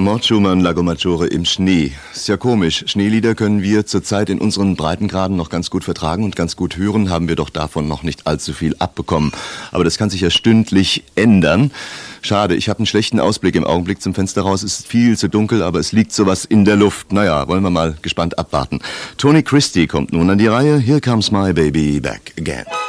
Mort Schumann, Lago Maggiore im Schnee. Ist ja komisch. Schneelieder können wir zurzeit in unseren Breitengraden noch ganz gut vertragen und ganz gut hören, haben wir doch davon noch nicht allzu viel abbekommen. Aber das kann sich ja stündlich ändern. Schade, ich habe einen schlechten Ausblick im Augenblick zum Fenster raus. Es ist viel zu dunkel, aber es liegt sowas in der Luft. Naja, wollen wir mal gespannt abwarten. Tony Christie kommt nun an die Reihe. Here comes my baby back again.